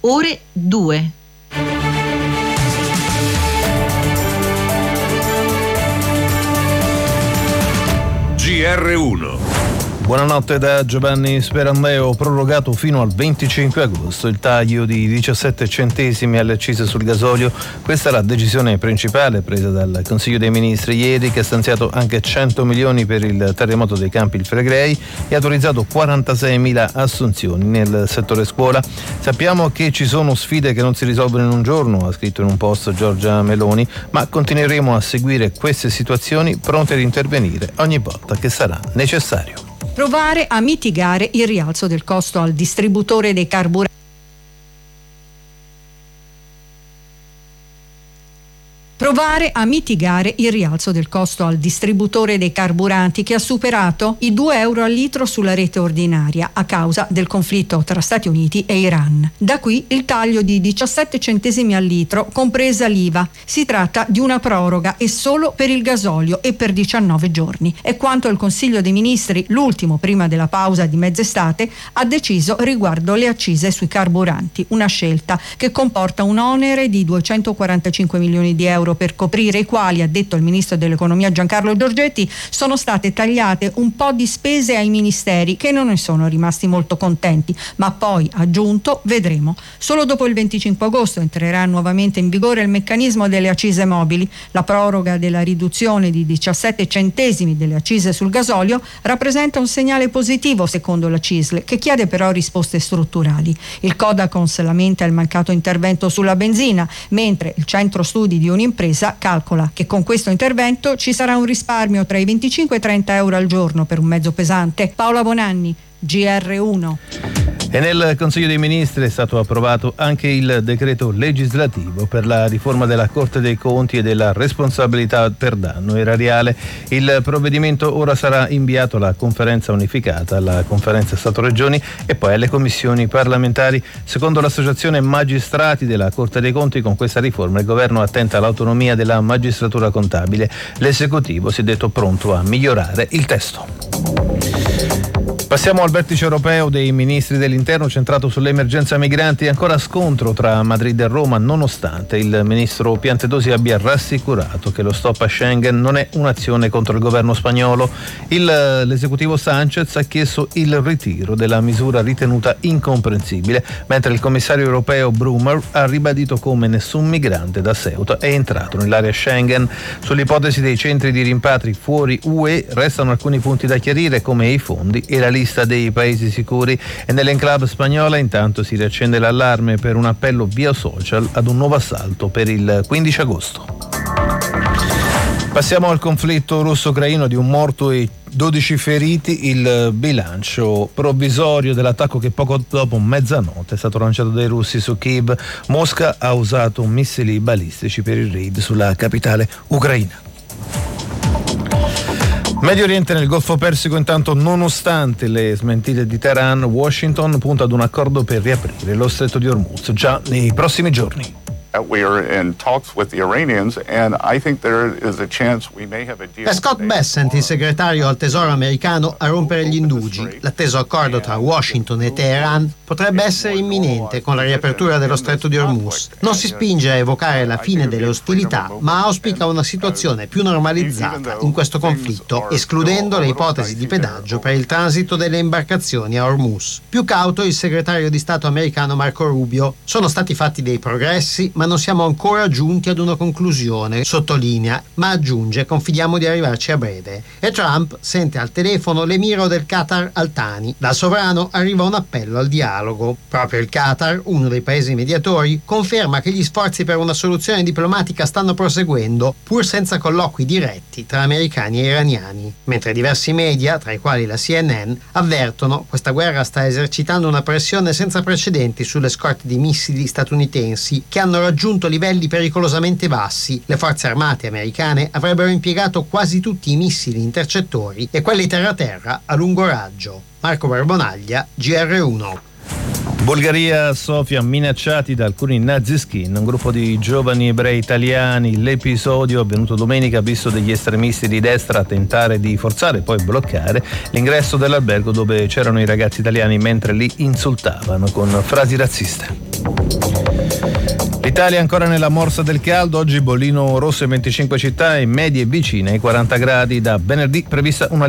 ore 2. GR1. Buonanotte da Giovanni Sperandeo. Prorogato fino al 25 agosto il taglio di 17 centesimi alle accise sul gasolio. Questa è la decisione principale presa dal Consiglio dei Ministri ieri, che ha stanziato anche 100 milioni per il terremoto dei Campi Flegrei e ha autorizzato 46.000 assunzioni nel settore scuola. Sappiamo che ci sono sfide che non si risolvono in un giorno, ha scritto in un post Giorgia Meloni, ma continueremo a seguire queste situazioni pronti ad intervenire ogni volta che sarà necessario. Provare a mitigare il rialzo del costo al distributore dei carburanti. Provare a mitigare il rialzo del costo al distributore dei carburanti, che ha superato i 2 euro al litro sulla rete ordinaria a causa del conflitto tra Stati Uniti e Iran. Da qui il taglio di 17 centesimi al litro, compresa l'IVA. Si tratta di una proroga e solo per il gasolio e per 19 giorni. È quanto il Consiglio dei Ministri, l'ultimo prima della pausa di mezz'estate, ha deciso riguardo le accise sui carburanti. Una scelta che comporta un onere di 245 milioni di euro, per coprire i quali, ha detto il ministro dell'economia Giancarlo Giorgetti, sono state tagliate un po' di spese ai ministeri, che non ne sono rimasti molto contenti, ma poi, ha aggiunto, vedremo. Solo dopo il 25 agosto entrerà nuovamente in vigore il meccanismo delle accise mobili. La proroga della riduzione di 17 centesimi delle accise sul gasolio rappresenta un segnale positivo, secondo la CISL, che chiede però risposte strutturali. Il Codacons lamenta il mancato intervento sulla benzina, mentre il centro studi di un'impresa calcola che con questo intervento ci sarà un risparmio tra i 25 e 30 euro al giorno per un mezzo pesante. Paola Bonanni, GR1. E nel Consiglio dei Ministri è stato approvato anche il decreto legislativo per la riforma della Corte dei Conti e della responsabilità per danno erariale. Il provvedimento ora sarà inviato alla Conferenza unificata, alla Conferenza Stato-Regioni e poi alle commissioni parlamentari. Secondo l'Associazione Magistrati della Corte dei Conti, con questa riforma il governo attenta all'autonomia della magistratura contabile. L'esecutivo si è detto pronto a migliorare il testo. Passiamo al vertice europeo dei ministri dell'interno centrato sull'emergenza migranti. Ancora scontro tra Madrid e Roma, nonostante il ministro Piantedosi abbia rassicurato che lo stop a Schengen non è un'azione contro il governo spagnolo. L'esecutivo Sánchez ha chiesto il ritiro della misura ritenuta incomprensibile, mentre il commissario europeo Brummer ha ribadito come nessun migrante da Ceuta è entrato nell'area Schengen. Sull'ipotesi dei centri di rimpatri fuori UE restano alcuni punti da chiarire, come i fondi e la lista dei paesi sicuri, e nell'enclave spagnola intanto si riaccende l'allarme per un appello via social ad un nuovo assalto per il 15 agosto. Passiamo al conflitto russo-ucraino, di un morto e 12 feriti il bilancio provvisorio dell'attacco che poco dopo mezzanotte è stato lanciato dai russi su Kiev. Mosca ha usato missili balistici per il raid sulla capitale ucraina. Medio Oriente, nel Golfo Persico, intanto, nonostante le smentite di Teheran, Washington punta ad un accordo per riaprire lo stretto di Hormuz già nei prossimi giorni. We are in talks with the Iranians, and I think there is a chance we may have a deal. È Scott Bessent, il segretario al Tesoro americano, a rompere gli indugi. L'atteso accordo tra Washington e Teheran potrebbe essere imminente con la riapertura dello stretto di Hormuz. Non si spinge a evocare la fine delle ostilità, ma auspica una situazione più normalizzata in questo conflitto, escludendo le ipotesi di pedaggio per il transito delle imbarcazioni a Hormuz. Più cauto il segretario di Stato americano Marco Rubio. Sono stati fatti dei progressi, ma non siamo ancora giunti ad una conclusione, sottolinea, ma aggiunge: confidiamo di arrivarci a breve. E Trump sente al telefono l'emiro del Qatar Al Thani. Dal sovrano arriva un appello al dialogo. Proprio il Qatar, uno dei paesi mediatori, conferma che gli sforzi per una soluzione diplomatica stanno proseguendo, pur senza colloqui diretti tra americani e iraniani. Mentre diversi media, tra i quali la CNN, avvertono: questa guerra sta esercitando una pressione senza precedenti sulle scorte di missili statunitensi, che hanno raggiunto livelli pericolosamente bassi. Le forze armate americane avrebbero impiegato quasi tutti i missili intercettori e quelli terra-terra a lungo raggio. Marco Barbonaglia, GR1. Bulgaria, Sofia, minacciati da alcuni naziskin, un gruppo di giovani ebrei italiani. L'episodio avvenuto domenica ha visto degli estremisti di destra tentare di forzare e poi bloccare l'ingresso dell'albergo dove c'erano i ragazzi italiani mentre li insultavano con frasi razziste. L'Italia è ancora nella morsa del caldo, oggi bollino rosso in 25 città e medie vicine ai 40 gradi. Da venerdì prevista una